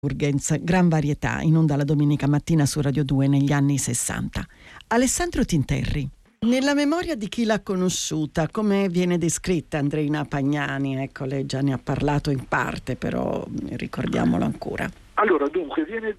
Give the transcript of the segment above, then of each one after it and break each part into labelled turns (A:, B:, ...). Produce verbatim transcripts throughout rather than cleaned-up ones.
A: Urgens, Gran Varietà, in onda la domenica mattina su Radio due negli anni sessanta. Alessandro Tinterri. Nella memoria di chi l'ha conosciuta, come viene descritta Andreina Pagnani? Ecco, lei già ne ha parlato in parte, però ricordiamolo ancora.
B: Allora, dunque, viene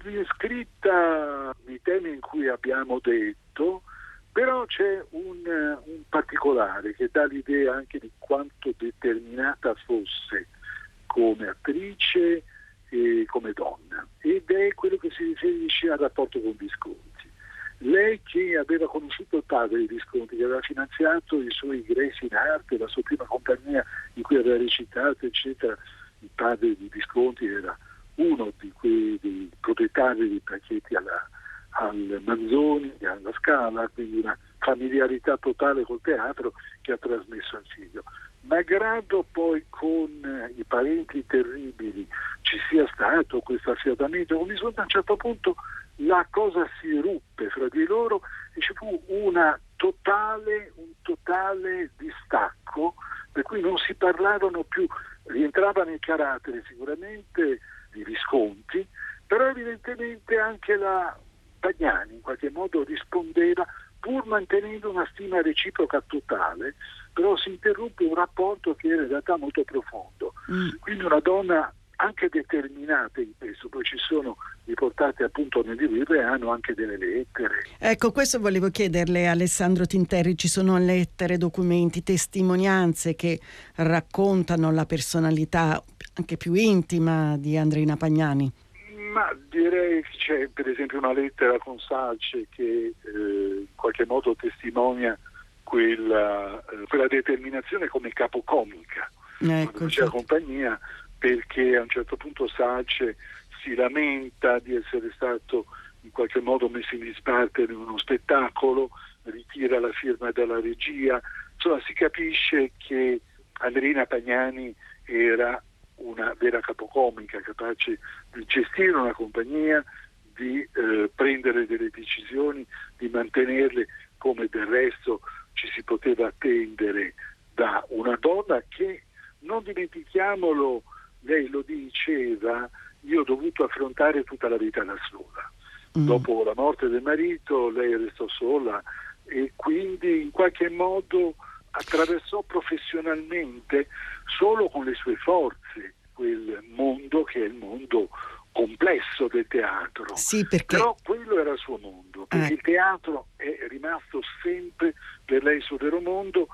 B: descritta i temi in cui abbiamo detto, però c'è un, un particolare che dà l'idea anche di quanto determinata fosse come attrice e come donna, ed è quello che si riferisce al rapporto con Visconti. Lei che aveva conosciuto il padre di Visconti, che aveva finanziato i suoi ingressi in arte, la sua prima compagnia in cui aveva recitato, eccetera. Il padre di Visconti era uno di quei dei proprietari di pacchetti alla, al Manzoni, alla Scala, quindi una familiarità totale col teatro che ha trasmesso al figlio. Malgrado poi con i parenti terribili ci sia stato questo affiatamento con Visconti, a un certo punto la cosa si ruppe fra di loro e ci fu una totale, un totale distacco, per cui non si parlavano più. Rientrava nel carattere sicuramente di Visconti, però evidentemente anche la Pagnani in qualche modo rispondeva, pur mantenendo una stima reciproca totale, però si interruppe un rapporto che era in realtà molto profondo. Mm. Quindi una donna anche determinata in questo, poi ci sono riportate appunto nel libro e hanno anche delle lettere.
A: Ecco, questo volevo chiederle, Alessandro Tinterri, ci sono lettere, documenti, testimonianze che raccontano la personalità anche più intima di Andreina Pagnani?
B: Ma direi che c'è per esempio una lettera con Salce che eh, in qualche modo testimonia quella, eh, quella determinazione come capocomica,
A: ecco,
B: quando c'è la compagnia, perché a un certo punto Salce si lamenta di essere stato in qualche modo messo in disparte in uno spettacolo, ritira la firma dalla regia, insomma si capisce che Andreina Pagnani era una vera capocomica, capace di gestire una compagnia, di eh, prendere delle decisioni, di mantenerle, come del resto ci si poteva attendere da una donna che, non dimentichiamolo, lei lo diceva, io ho dovuto affrontare tutta la vita da sola. Mm. Dopo la morte del marito lei restò sola e quindi in qualche modo attraversò professionalmente solo con le sue forze quel mondo che è il mondo complesso del teatro.
A: Sì, perché...
B: Però quello era il suo mondo, perché eh. il teatro è rimasto sempre per lei il suo vero mondo,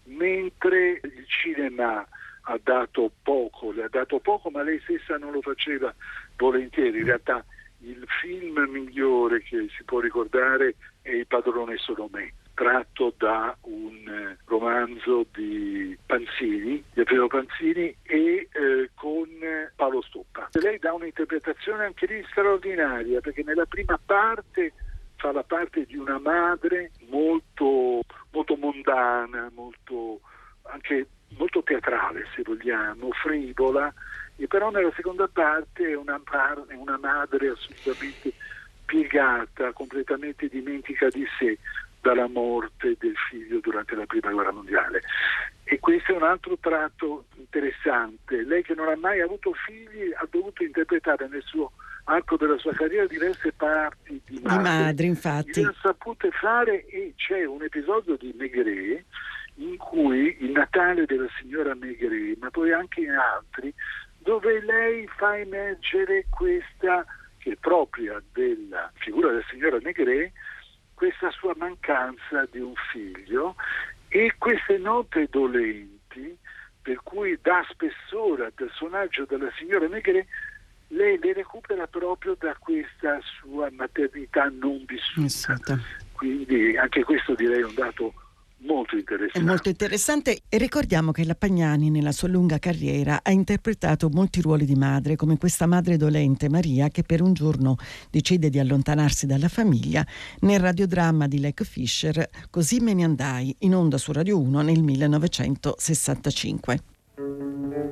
B: mentre il cinema ha dato poco, le ha dato poco, ma lei stessa non lo faceva volentieri. In realtà il film migliore che si può ricordare è Il padrone Solomè, tratto da un eh, romanzo di Panzini, di Alfredo Panzini, e eh, con Paolo Stoppa. Lei dà un'interpretazione anche lì straordinaria, perché nella prima parte fa la parte di una madre molto, molto mondana, molto anche molto teatrale, se vogliamo, frivola, e però nella seconda parte è una, è una madre assolutamente piegata, completamente dimentica di sé dalla morte del figlio durante la prima guerra mondiale. E questo è un altro tratto interessante. Lei che non ha mai avuto figli ha dovuto interpretare nel suo arco della sua carriera diverse parti di madre.
A: Di madre, infatti.
B: Le ha sapute fare, e c'è un episodio di Maigret in cui il Natale della signora Maigret, ma poi anche in altri, dove lei fa emergere questa, che è propria della figura della signora Maigret, questa sua mancanza di un figlio e queste note dolenti, per cui dà spessore al personaggio della signora Maigret. Lei le recupera proprio da questa sua maternità non vissuta. Esatto. Quindi anche questo direi è un dato molto interessante.
A: È molto interessante, e ricordiamo che la Pagnani nella sua lunga carriera ha interpretato molti ruoli di madre, come questa madre dolente Maria che per un giorno decide di allontanarsi dalla famiglia nel radiodramma di Lech Fischer Così me ne andai, in onda su Radio uno nel millenovecentosessantacinque.